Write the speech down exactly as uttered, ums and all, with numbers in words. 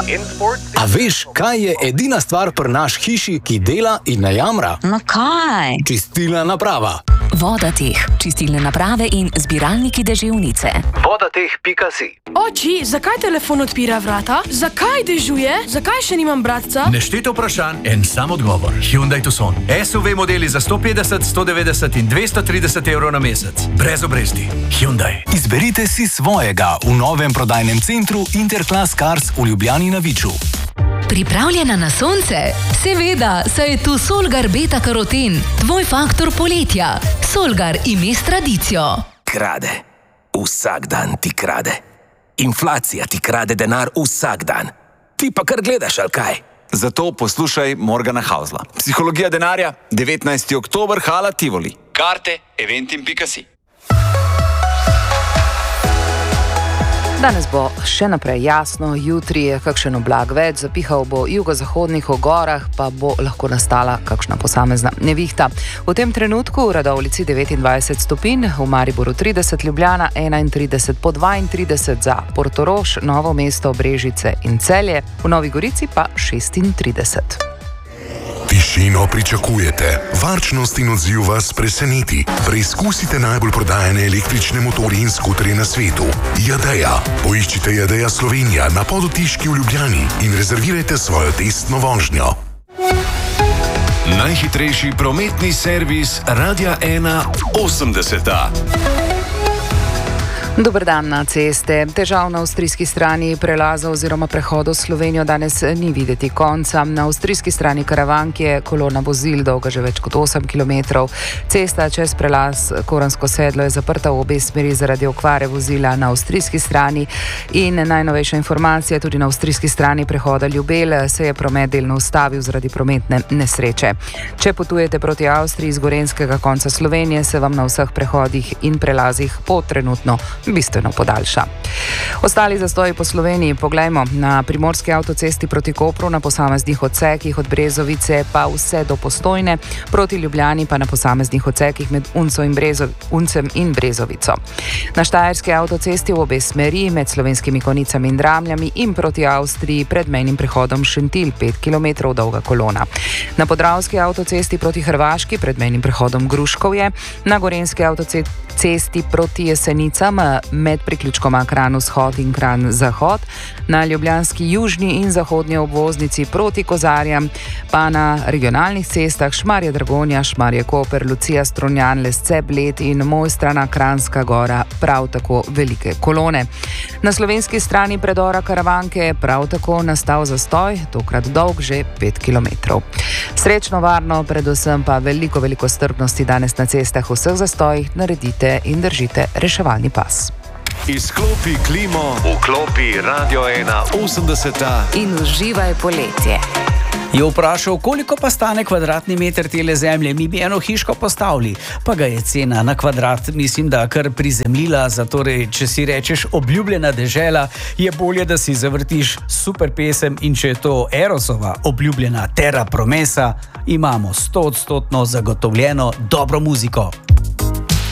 A veš, kaj je edina stvar pri naš hiši, ki dela in ne jamra? No kaj? Čistilna naprava. Vodateh, čistilne naprave in zbiralniki deževnice. vodateh pika si. Oči, zakaj telefon odpira vrata? Zakaj dežuje? Zakaj še nimam bratca? Nešteto vprašanj, en sam odgovor. Hyundai Tucson. S U V modeli za sto petdeset, sto devetdeset in dvesto trideset evrov na mesec. Brez obresti. Hyundai. Izberite si svojega v novem prodajnem centru Interclass Cars v Ljubljani na Viču. Pripravljena na sonce? Seveda, saj je tu Solgar Beta Karoten, tvoj faktor poletja. Solgar ime s tradicijo. Krade. Vsak dan ti krade. Inflacija ti krade denar vsak dan. Ti pa kar gledaš, ali kaj? Zato poslušaj Morgana Hausla. Psihologija denarja, devetnajsti oktober, Hala Tivoli. Karte eventim pika si. Danes bo še naprej jasno, jutri je kakšen oblak več, zapihal bo jugozahodnih v gorah, pa bo lahko nastala kakšna posamezna nevihta. V tem trenutku v Radovljici devetindvajset stopinj, v Mariboru trideset, Ljubljana enaintrideset, po dvaintrideset za Portorož, Novo mesto, Brežice in Celje, v Novi Gorici pa šestintrideset. Tišino pričakujete, varčnost in odziv vas preseneti. Preizkusite najbolj prodajane električne motorje in skuterje na svetu. Jadeja. Poiščite Jadeja Slovenija na Podotiški v Ljubljani in rezervirajte svojo testno vožnjo. Najhitrejši prometni servis Radia ena osemdeseta. Dober dan na ceste. Težav na avstrijski strani prelaza oziroma prehoda v Slovenijo danes ni videti konca. Na avstrijski strani Karavank je kolona vozil dolga že več kot osem kilometrov. Cesta čez prelaz Koransko sedlo je zaprta v obe smeri zaradi okvare vozila na avstrijski strani in najnovejša informacija, tudi na avstrijski strani prehoda Ljubelj se je promet delno ustavil zaradi prometne nesreče. Če potujete proti Avstriji iz gorenjskega konca Slovenije, se vam na vseh prehodih in prelazih po trenutno bistveno podaljša. Ostali zastoji po Sloveniji, poglejmo, na primorski avtocesti proti Kopru na posameznih odsekih od Brezovice pa vse do Postojne, proti Ljubljani pa na posameznih odsekih med Unco in Brezov, Uncem in Brezovico. Na štajerski avtocesti v obe smeri med Slovenskimi Konicami in Dramljami in proti Avstriji pred mejnim prehodom Šentilj, pet kilometrov dolga kolona. Na podravski avtocesti proti Hrvaški pred mejnim prehodom Gruškovje, na gorenjski avtocesti proti Jesenicam med priključkoma Kranj-Vzhod in Kranj-Zahod, na ljubljanski južni in zahodnji obvoznici proti Kozarjam, pa na regionalnih cestah Šmarje-Dragonja, Šmarje-Koper, Lucija-Strunjan, Lesce-Bled in Mojstrana, Kranjska Gora, prav tako velike kolone. Na slovenski strani predora Karavanke je prav tako nastal zastoj, tokrat dolg že pet kilometrov. Srečno, varno, predvsem pa veliko, veliko strpnosti danes na cestah vseh zastojih, naredite in držite reševalni pas. Izklopi klimo, vklopi Radio ena osemdeseta In uživaj poletje. Je vprašal, koliko pa stane kvadratni meter tele zemlje, mi bi eno hiško postavili, pa ga je cena na kvadrat, mislim, da kar prizemljila, zatorej, če si rečeš obljubljena dežela, je bolje, da si zavrtiš super pesem in če je to Erosova obljubljena Terra Promesa, imamo sto odstotno zagotovljeno dobro muziko.